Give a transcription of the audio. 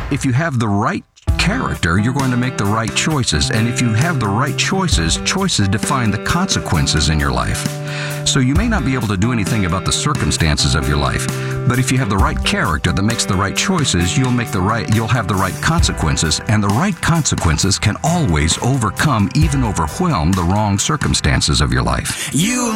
If you have the right character, you're going to make the right choices. And if you have the right choices, choices define the consequences in your life. So you may not be able to do anything about the circumstances of your life, but if you have the right character that makes the right choices, you'll have the right consequences, and the right consequences can always overcome, even overwhelm the wrong circumstances of your life.